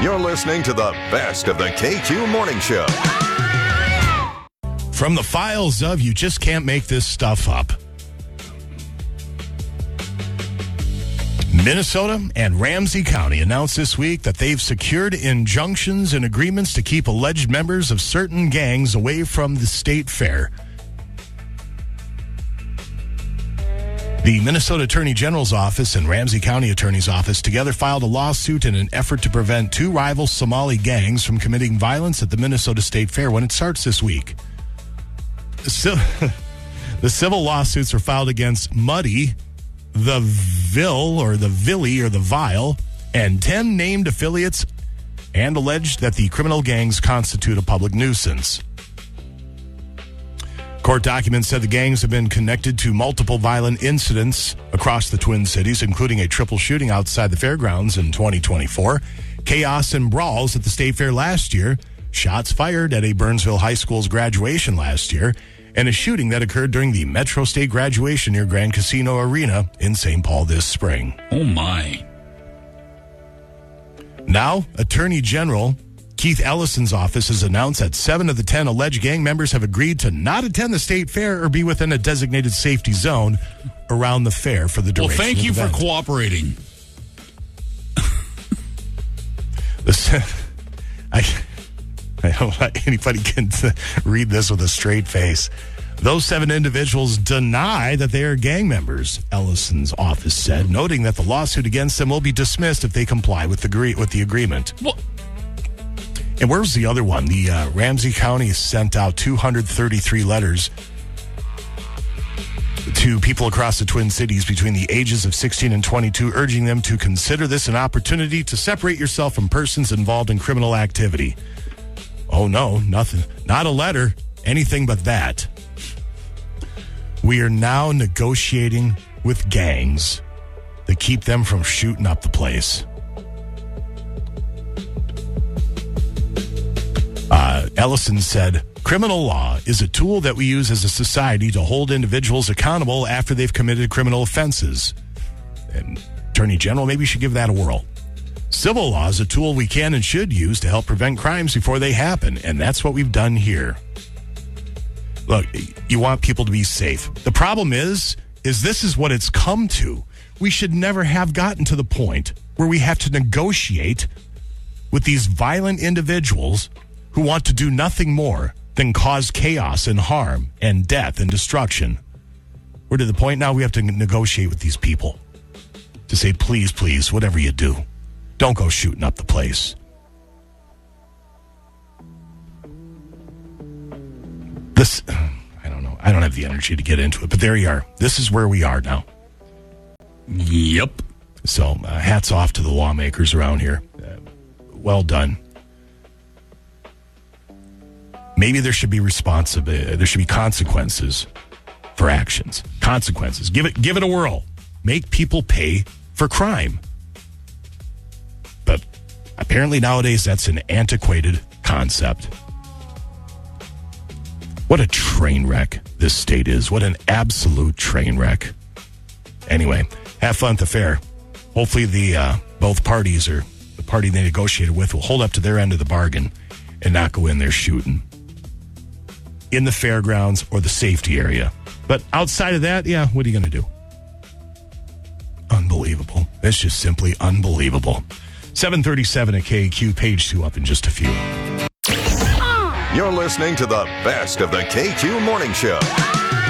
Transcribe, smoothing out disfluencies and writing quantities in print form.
You're listening to the best of the KQ Morning Show. From the files of You Just Can't Make This Stuff Up. Minnesota and Ramsey County announced this week that they've secured injunctions and agreements to keep alleged members of certain gangs away from the state fair. The Minnesota Attorney General's office and Ramsey County Attorney's office together filed a lawsuit in an effort to prevent two rival Somali gangs from committing violence at the Minnesota State Fair when it starts this week. The civil lawsuits are filed against Muddy, the Vil or the Villy or the Vile, and 10 named affiliates, and alleged that the criminal gangs constitute a public nuisance. Court documents said the gangs have been connected to multiple violent incidents across the Twin Cities, including a triple shooting outside the fairgrounds in 2024, chaos and brawls at the State Fair last year, shots fired at a Burnsville High School's graduation last year, and a shooting that occurred during the Metro State graduation near Grand Casino Arena in St. Paul this spring. Oh, my. Now, Attorney General Keith Ellison's office has announced that 7 of the 10 alleged gang members have agreed to not attend the state fair or be within a designated safety zone around the fair for the duration of the event. Well, thank you for cooperating. I don't think anybody can read this with a straight face. Those 7 individuals deny that they are gang members, Ellison's office said, noting that the lawsuit against them will be dismissed if they comply with the agreement. Well, and where's the other one? The Ramsey County sent out 233 letters to people across the Twin Cities between the ages of 16 and 22, urging them to consider this an opportunity to separate yourself from persons involved in criminal activity. Oh, no, nothing. Not a letter, anything but that. We are now negotiating with gangs to keep them from shooting up the place. Ellison said, criminal law is a tool that we use as a society to hold individuals accountable after they've committed criminal offenses. And Attorney General, maybe you should give that a whirl. Civil law is a tool we can and should use to help prevent crimes before they happen, and that's what we've done here. Look, you want people to be safe. The problem is this is what it's come to. We should never have gotten to the point where we have to negotiate with these violent individuals who want to do nothing more than cause chaos and harm and death and destruction. We're to the point now we have to negotiate with these people to say, please, please, whatever you do, don't go shooting up the place. This, I don't know. I don't have the energy to get into it, but there you are. This is where we are now. Yep. So hats off to the lawmakers around here. Well done. Maybe there should be there should be consequences for actions. Consequences. Give it a whirl. Make people pay for crime. But apparently nowadays that's an antiquated concept. What a train wreck this state is. What an absolute train wreck. Anyway, have fun at the fair. Hopefully both parties or the party they negotiated with will hold up to their end of the bargain and not go in there shooting in the fairgrounds or the safety area. But outside of that, yeah, what are you going to do? Unbelievable. It's just simply unbelievable. 737 at KQ, page 2 up in just a few. You're listening to the best of the KQ Morning Show.